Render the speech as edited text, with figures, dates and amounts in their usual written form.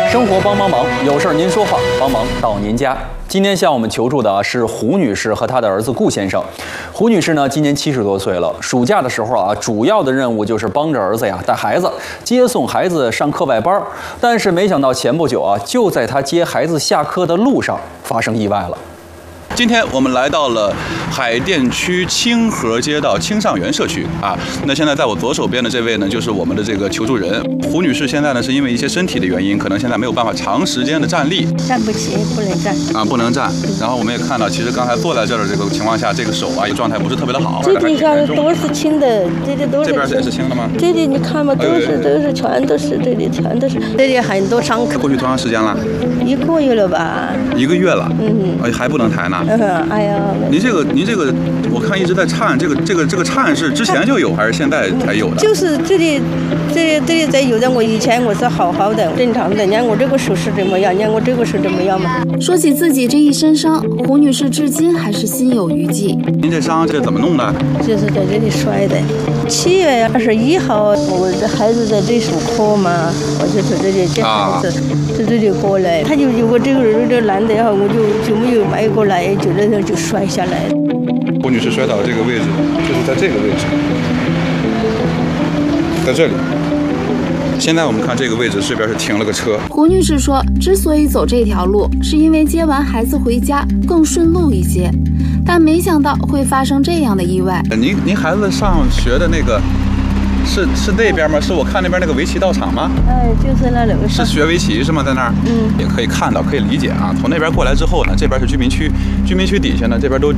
生活帮帮忙，有事儿您说话，帮忙到您家。今天向我们求助的是胡女士和她的儿子顾先生。胡女士呢，今年70多岁了。暑假的时候啊，主要的任务就是帮着儿子呀带孩子，接送孩子上课外班。但是没想到前不久啊，就在她接孩子下课的路上发生意外了。 今天我们来到了海淀区清河街道青上园社区啊。那现在在我左手边的这位呢，就是我们的这个求助人胡女士。现在呢，是因为一些身体的原因，可能现在没有办法长时间的站立， 站不起，不能站啊，不能站。然后我们也看到，其实刚才坐在这儿的这个情况下，这个手啊，状态不是特别的好。 这底下都是轻的，这里都是。 这边也是轻的吗？ 这里你看嘛，都是全都是，这里全都是，这里很多伤口。 过去多长时间了 ？1个月了吧 ？1个月了。还不能抬呢。 哎呀。 您这个，我看一直在颤，这个颤是之前就有还是现在才有的？ 就是这里在有的，我以前我是好好的正常的，连我这个手是怎么样，连我这个是怎么样嘛？ 说起自己这一身伤，胡女士至今还是心有余悸。 您这伤这怎么弄的？ 就是在这里摔的。7月21号，我的孩子在这首课嘛，我就在这里接孩子，在这里过来，他就有个这个人这男的，然后我就没有迈过来，就那时候就摔下来。 胡女士摔倒这个位置就是在这个位置，在这里。现在我们看这个位置，这边是停了个车。 胡女士说，之所以走这条路，是因为接完孩子回家更顺路一些，但没想到会发生这样的意外。 您孩子上学的那个是那边吗？是我看那边那个围棋道场吗？ 哎，就是那两个。 是学围棋是吗？在那儿？也可以看到，可以理解啊。从那边过来之后呢，这边是居民区，居民区底下呢，这边都